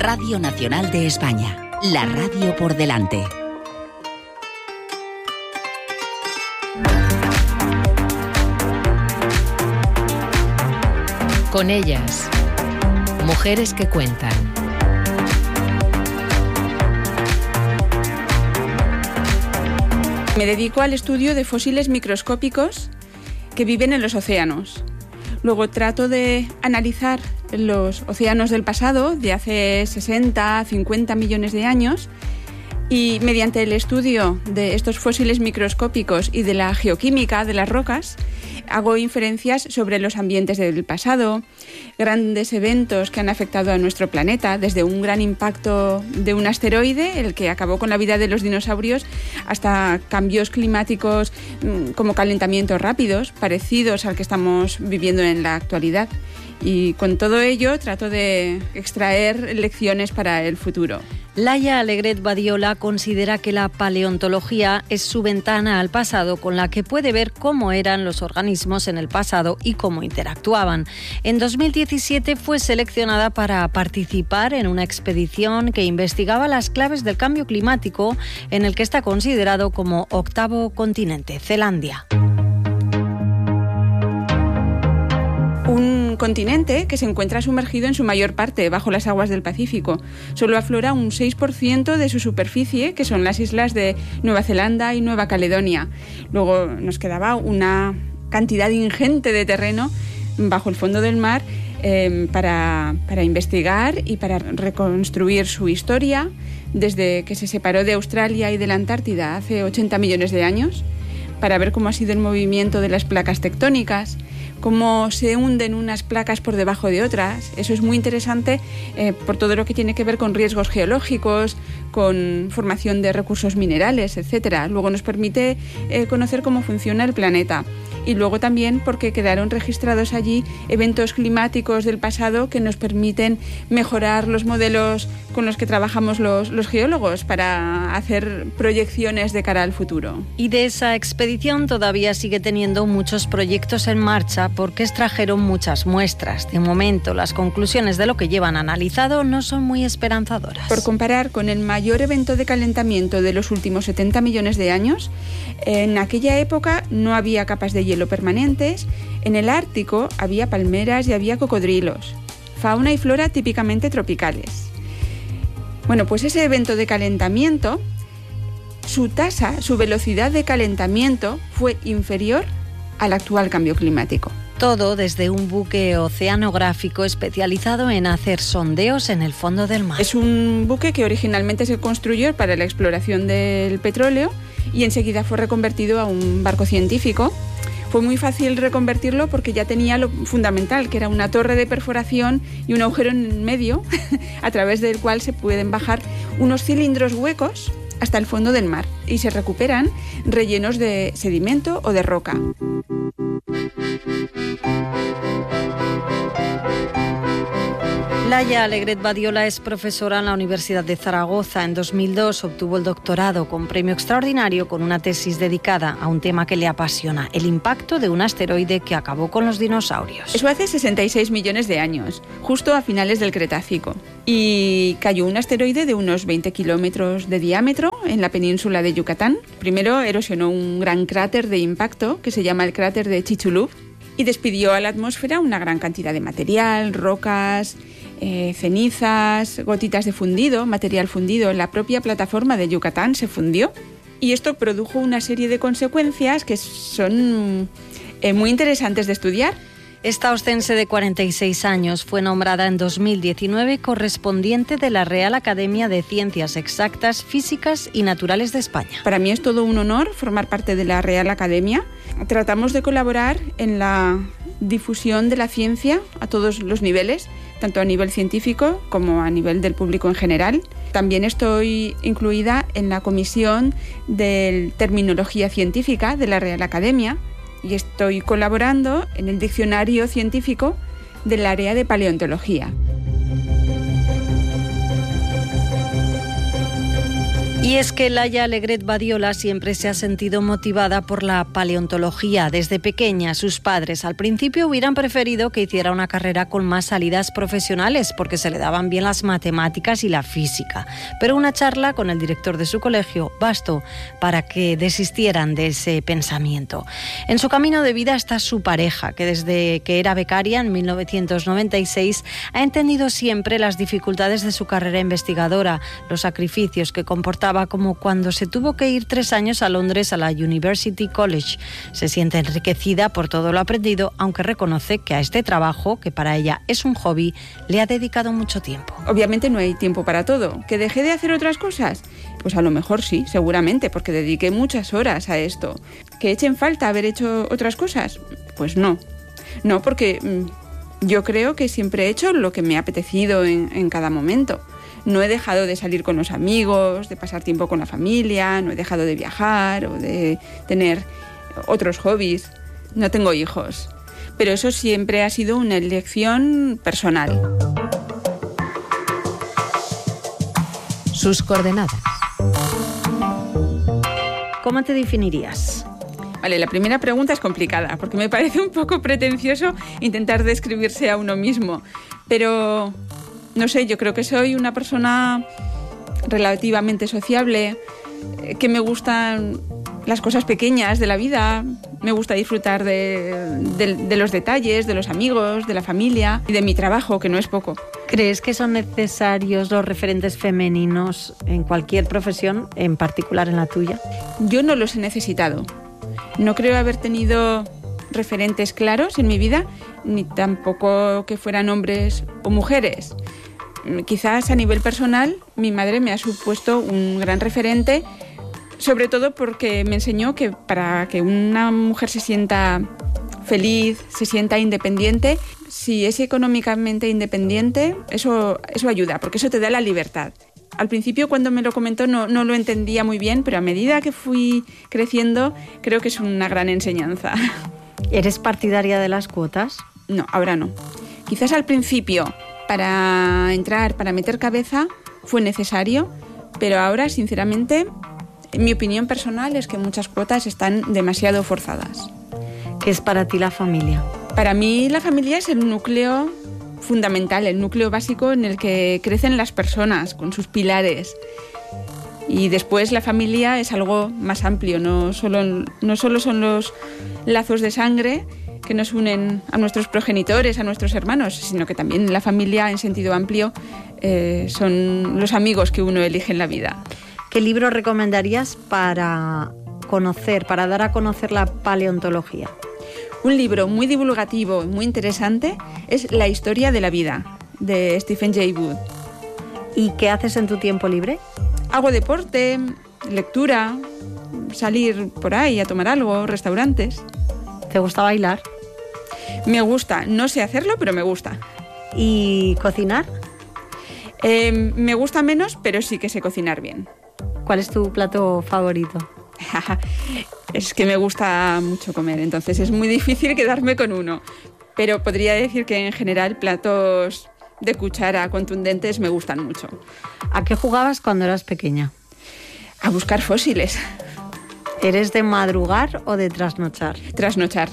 Radio Nacional de España, la radio por delante. Con ellas, mujeres que cuentan. Me dedico al estudio de fósiles microscópicos que viven en los océanos. Luego trato de analizar los océanos del pasado, de hace 60, 50 millones de años, y mediante el estudio de estos fósiles microscópicos y de la geoquímica de las rocas, hago inferencias sobre los ambientes del pasado, grandes eventos que han afectado a nuestro planeta, desde un gran impacto de un asteroide, el que acabó con la vida de los dinosaurios, hasta cambios climáticos como calentamientos rápidos, parecidos al que estamos viviendo en la actualidad. Y con todo ello trato de extraer lecciones para el futuro. Laia Alegret Badiola considera que la paleontología es su ventana al pasado con la que puede ver cómo eran los organismos en el pasado y cómo interactuaban. En 2017 fue seleccionada para participar en una expedición que investigaba las claves del cambio climático en el que está considerado como octavo continente, Zelandia. Un continente que se encuentra sumergido en su mayor parte bajo las aguas del Pacífico. Solo aflora un 6% de su superficie, que son las islas de Nueva Zelanda y Nueva Caledonia. Luego nos quedaba una cantidad ingente de terreno bajo el fondo del mar para investigar y para reconstruir su historia desde que se separó de Australia y de la Antártida hace 80 millones de años, para ver cómo ha sido el movimiento de las placas tectónicas, cómo se hunden unas placas por debajo de otras. Eso es muy interesante por todo lo que tiene que ver con riesgos geológicos, con formación de recursos minerales, etc. Luego nos permite conocer cómo funciona el planeta. Y luego también porque quedaron registrados allí eventos climáticos del pasado que nos permiten mejorar los modelos con los que trabajamos los geólogos para hacer proyecciones de cara al futuro. Y de esa expedición todavía sigue teniendo muchos proyectos en marcha porque extrajeron muchas muestras. De momento, las conclusiones de lo que llevan analizado no son muy esperanzadoras. Por comparar con el mayor evento de calentamiento de los últimos 70 millones de años, en aquella época no había capas de hielo permanentes, en el Ártico había palmeras y había cocodrilos, fauna y flora típicamente tropicales. Bueno, pues ese evento de calentamiento, su tasa, su velocidad de calentamiento fue inferior al actual cambio climático. Todo desde un buque oceanográfico especializado en hacer sondeos en el fondo del mar. Es un buque que originalmente se construyó para la exploración del petróleo y enseguida fue reconvertido a un barco científico. Fue muy fácil reconvertirlo porque ya tenía lo fundamental, que era una torre de perforación y un agujero en el medio a través del cual se pueden bajar unos cilindros huecos hasta el fondo del mar y se recuperan rellenos de sedimento o de roca. Laia Alegret Badiola es profesora en la Universidad de Zaragoza. En 2002 obtuvo el doctorado con premio extraordinario con una tesis dedicada a un tema que le apasiona, el impacto de un asteroide que acabó con los dinosaurios. Eso hace 66 millones de años, justo a finales del Cretácico. Y cayó un asteroide de unos 20 kilómetros de diámetro en la península de Yucatán. Primero erosionó un gran cráter de impacto que se llama el cráter de Chicxulub y despidió a la atmósfera una gran cantidad de material, rocas, cenizas, gotitas de fundido, material fundido. La propia plataforma de Yucatán se fundió y esto produjo una serie de consecuencias que son muy interesantes de estudiar. Esta ostense de 46 años fue nombrada en 2019 correspondiente de la Real Academia de Ciencias Exactas, Físicas y Naturales de España. Para mí es todo un honor formar parte de la Real Academia. Tratamos de colaborar en la difusión de la ciencia a todos los niveles, tanto a nivel científico como a nivel del público en general. También estoy incluida en la Comisión de Terminología Científica de la Real Academia y estoy colaborando en el diccionario científico del área de paleontología. Y es que Laia Alegret Badiola siempre se ha sentido motivada por la paleontología. Desde pequeña, sus padres al principio hubieran preferido que hiciera una carrera con más salidas profesionales porque se le daban bien las matemáticas y la física. Pero una charla con el director de su colegio bastó para que desistieran de ese pensamiento. En su camino de vida está su pareja, que desde que era becaria en 1996 ha entendido siempre las dificultades de su carrera investigadora, los sacrificios que comportaba, como cuando se tuvo que ir 3 años a Londres a la University College. Se siente enriquecida por todo lo aprendido, aunque reconoce que a este trabajo, que para ella es un hobby, le ha dedicado mucho tiempo. Obviamente no hay tiempo para todo. ¿Que dejé de hacer otras cosas? Pues a lo mejor sí, seguramente, porque dediqué muchas horas a esto. ¿Que echen falta haber hecho otras cosas? Pues no. No, porque yo creo que siempre he hecho lo que me ha apetecido en cada momento. No he dejado de salir con los amigos, de pasar tiempo con la familia, no he dejado de viajar o de tener otros hobbies. No tengo hijos, pero eso siempre ha sido una elección personal. Sus coordenadas. ¿Cómo te definirías? Vale, la primera pregunta es complicada, porque me parece un poco pretencioso intentar describirse a uno mismo, pero no sé, yo creo que soy una persona relativamente sociable, que me gustan las cosas pequeñas de la vida, me gusta disfrutar de los detalles, de los amigos, de la familia y de mi trabajo, que no es poco. ¿Crees que son necesarios los referentes femeninos en cualquier profesión, en particular en la tuya? Yo no los he necesitado. No creo haber tenido referentes claros en mi vida, ni tampoco que fueran hombres o mujeres. Quizás a nivel personal, mi madre me ha supuesto un gran referente, sobre todo porque me enseñó que para que una mujer se sienta feliz, se sienta independiente, si es económicamente independiente, eso ayuda, porque eso te da la libertad. Al principio, cuando me lo comentó, no lo entendía muy bien, pero a medida que fui creciendo, creo que es una gran enseñanza. ¿Eres partidaria de las cuotas? No, ahora no. Quizás al principio, para entrar, para meter cabeza, fue necesario, pero ahora, sinceramente, mi opinión personal es que muchas cuotas están demasiado forzadas. ¿Qué es para ti la familia? Para mí la familia es el núcleo fundamental, el núcleo básico en el que crecen las personas, con sus pilares. Y después la familia es algo más amplio, no solo son los lazos de sangre que nos unen a nuestros progenitores, a nuestros hermanos, sino que también la familia en sentido amplio son los amigos que uno elige en la vida. ¿Qué libro recomendarías para dar a conocer la paleontología? Un libro muy divulgativo y muy interesante es La historia de la vida, de Stephen Jay Gould. ¿Y qué haces en tu tiempo libre? Hago deporte, lectura, salir por ahí a tomar algo, restaurantes. ¿Te gusta bailar? Me gusta, no sé hacerlo, pero me gusta. ¿Y cocinar? Me gusta menos, pero sí que sé cocinar bien. ¿Cuál es tu plato favorito? Es que me gusta mucho comer, entonces es muy difícil quedarme con uno. Pero podría decir que en general platos de cuchara contundentes me gustan mucho. ¿A qué jugabas cuando eras pequeña? A buscar fósiles. ¿Eres de madrugar o de trasnochar? Trasnochar.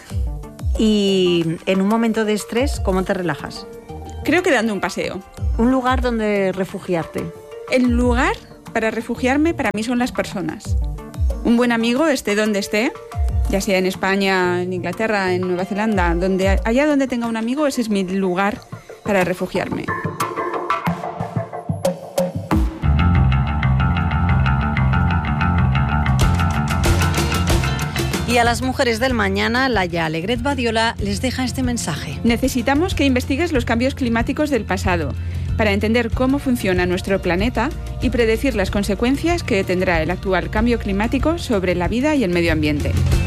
Y en un momento de estrés, ¿cómo te relajas? Creo que dando un paseo. ¿Un lugar donde refugiarte? El lugar para refugiarme para mí son las personas. Un buen amigo, esté donde esté, ya sea en España, en Inglaterra, en Nueva Zelanda, allá donde tenga un amigo, ese es mi lugar para refugiarme. Y a las mujeres del mañana, Laia Alegret Badiola les deja este mensaje. Necesitamos que investigues los cambios climáticos del pasado para entender cómo funciona nuestro planeta y predecir las consecuencias que tendrá el actual cambio climático sobre la vida y el medio ambiente.